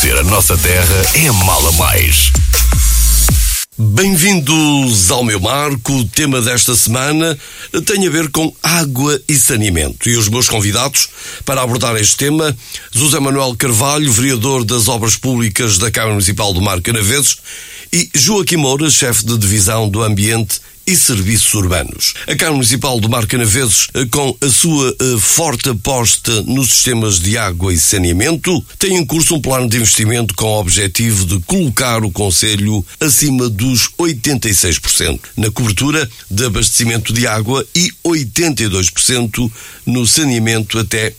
Conhecer a nossa terra é mala mais. Bem-vindos ao meu marco. O tema desta semana tem a ver com água e saneamento. E os meus convidados para abordar este tema, José Manuel Carvalho, vereador das Obras Públicas da Câmara Municipal do Mar Canaveses, e Joaquim Moura, chefe de divisão do Ambiente e Serviços Urbanos. A Câmara Municipal do Mar Canaveses, com a sua forte aposta nos sistemas de água e saneamento, tem em curso um plano de investimento com o objetivo de colocar o concelho acima dos 86% na cobertura de abastecimento de água e 82% no saneamento até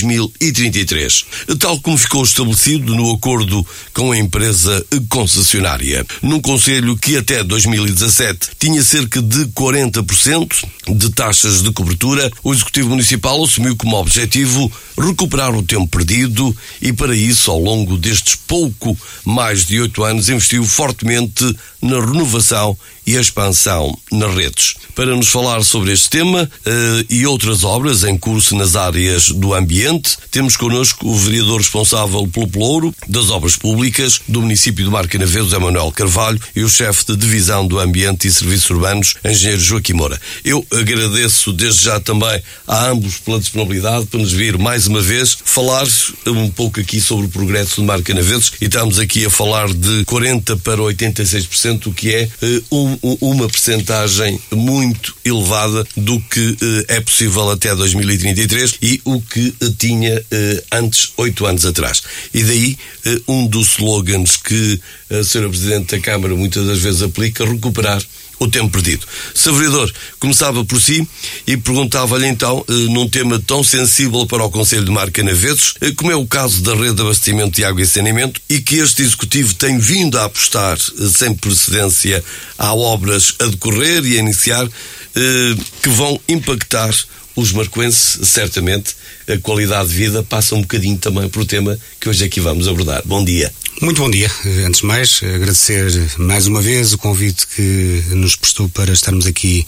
2033, tal como ficou estabelecido no acordo com a empresa concessionária. Num concelho que até 2017 tinha cerca de 40% de taxas de cobertura, o Executivo Municipal assumiu como objetivo recuperar o tempo perdido e, para isso, ao longo destes pouco mais de 8 anos, investiu fortemente na renovação e a expansão nas redes. Para nos falar sobre este tema e outras obras em curso nas áreas do ambiente, temos connosco o vereador responsável pelo Pelouro das Obras Públicas do município do Mar Canaveses, José Manuel Carvalho, e o chefe de divisão do Ambiente e Serviços Urbanos, engenheiro Joaquim Moura. Eu agradeço desde já também a ambos pela disponibilidade para nos vir mais uma vez falar um pouco aqui sobre o progresso do Mar Canaveses, e estamos aqui a falar de 40% para 86%, o que é uma percentagem muito elevada do que é possível até 2033 e o que tinha antes, 8 anos atrás. E daí um dos slogans que a Sra. Presidente da Câmara muitas das vezes aplica: recuperar o tempo perdido. Sr. Vereador, começava por si e perguntava-lhe então, num tema tão sensível para o Concelho de Mar Canaveses, como é o caso da rede de abastecimento de água e saneamento, e que este Executivo tem vindo a apostar sem precedência a obras a decorrer e a iniciar que vão impactar os marcoenses. Certamente a qualidade de vida passa um bocadinho também por o tema que hoje aqui vamos abordar. Bom dia. Muito bom dia. Antes de mais, agradecer mais uma vez o convite que nos prestou para estarmos aqui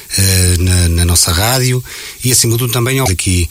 na nossa rádio e, acima de tudo, também aqui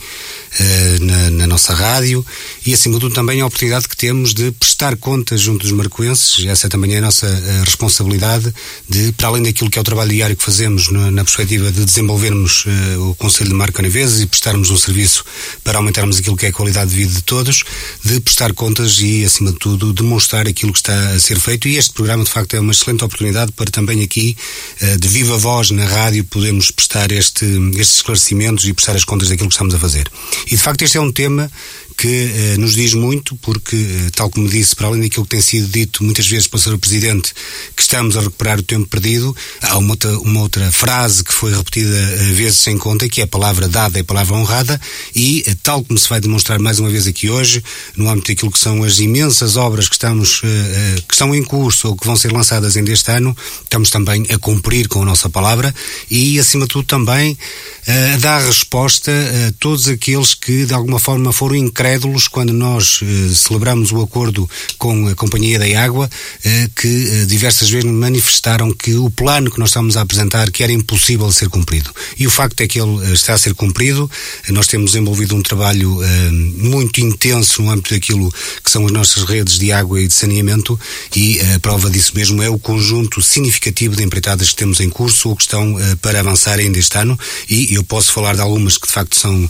na nossa rádio e, acima de tudo, também a oportunidade que temos de prestar contas junto dos marcoenses. Essa também é a nossa responsabilidade de, para além daquilo que é o trabalho diário que fazemos na perspectiva de desenvolvermos o Concelho de Mar Canaveses e prestarmos um serviço para aumentarmos aquilo que é a qualidade de vida de todos, de prestar contas e, acima de tudo, demonstrar aquilo que está a ser feito. E este programa, de facto, é uma excelente oportunidade para também aqui, de viva voz na rádio, podermos prestar estes esclarecimentos e prestar as contas daquilo que estamos a fazer. E, de facto, este é um tema que nos diz muito, porque, tal como disse, para além daquilo que tem sido dito muitas vezes pelo Sr. Presidente, que estamos a recuperar o tempo perdido, há uma outra frase que foi repetida vezes sem conta, que é a palavra dada e a palavra honrada, e tal como se vai demonstrar mais uma vez aqui hoje, no âmbito daquilo que são as imensas obras que estão em curso ou que vão ser lançadas ainda este ano, estamos também a cumprir com a nossa palavra e, acima de tudo, também a dar resposta a todos aqueles que, de alguma forma, foram incrédulos quando nós celebramos o acordo com a Companhia da Água, que diversas vezes manifestaram que o plano que nós estamos a apresentar que era impossível de ser cumprido. E o facto é que ele está a ser cumprido. Nós temos desenvolvido um trabalho muito intenso no âmbito daquilo que são as nossas redes de água e de saneamento, e a prova disso mesmo é o conjunto significativo de empreitadas que temos em curso ou que estão para avançar ainda este ano, e eu posso falar de algumas que de facto são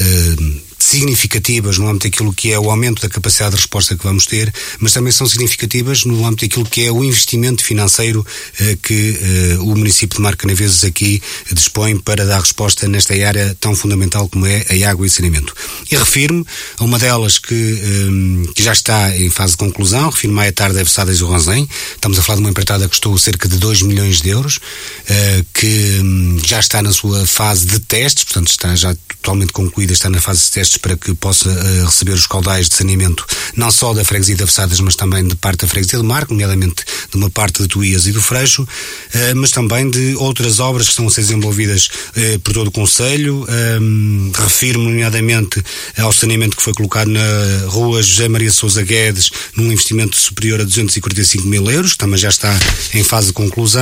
significativas no âmbito daquilo que é o aumento da capacidade de resposta que vamos ter, mas também são significativas no âmbito daquilo que é o investimento financeiro que o município de Mar Canaveses aqui dispõe para dar resposta nesta área tão fundamental como é a água e saneamento. E refiro-me a uma delas que já está em fase de conclusão, refiro-me à Tarde Evessadas do Ronzém. Estamos a falar de uma empreitada que custou cerca de 2 milhões de euros, que já está na sua fase de testes, portanto está já totalmente concluída, está na fase de testes para que possa receber os caudais de saneamento não só da freguesia de Avessadas, mas também de parte da freguesia do Mar, nomeadamente de uma parte de Tuías e do Freixo, mas também de outras obras que estão a ser desenvolvidas por todo o concelho. Refiro-me nomeadamente ao saneamento que foi colocado na rua José Maria Sousa Guedes, num investimento superior a 245 mil euros, que também já está em fase de conclusão.